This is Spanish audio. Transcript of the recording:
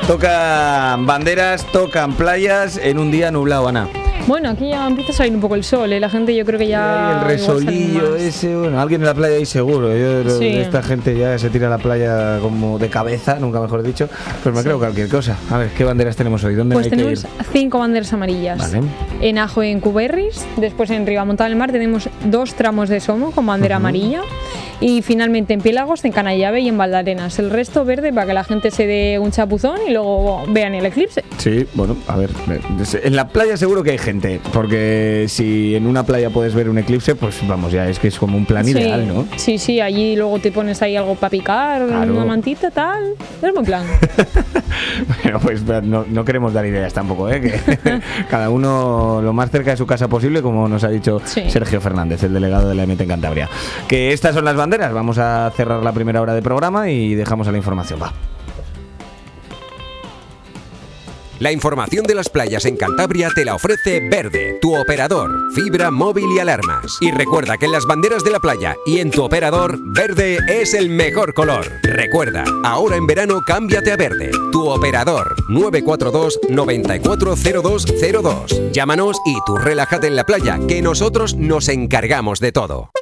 Tocan banderas, tocan playas en un día nublado, Ana. Bueno, aquí ya empieza a salir un poco el sol, ¿eh? La gente yo creo que ya... El resolillo ese, bueno, alguien en la playa ahí seguro. Sí. Esta gente ya se tira a la playa como de cabeza, nunca mejor dicho. Pues me creo cualquier cosa. A ver, ¿qué banderas tenemos hoy? ¿Dónde Pues hay que ir? tenemos 5 banderas amarillas. Vale. En Ajo y en Cuberris. Después en Ribamontal del Mar tenemos 2 tramos de Somo con bandera amarilla. Y finalmente en Piélagos, en Canallave y en Valdarenas. El resto verde para que la gente se dé un chapuzón y luego vean el eclipse. Sí, bueno, a ver. En la playa seguro que hay gente, porque si en una playa puedes ver un eclipse, pues vamos, ya es que es como un plan ideal, ¿no? Sí, allí luego te pones ahí algo para picar, Claro. una mantita, tal. Es buen plan. Bueno, pues no queremos dar ideas tampoco, ¿eh? Que cada uno lo más cerca de su casa posible, como nos ha dicho Sergio Fernández, el delegado de la EMET en Cantabria. Que estas son las banderas. Vamos a cerrar la primera hora de programa y dejamos a la información. Va. La información de las playas en Cantabria te la ofrece Verde, tu operador, fibra, móvil y alarmas. Y recuerda que en las banderas de la playa y en tu operador, verde es el mejor color. Recuerda, ahora en verano cámbiate a Verde, tu operador, 942 940202. Llámanos y tú relájate en la playa, que nosotros nos encargamos de todo.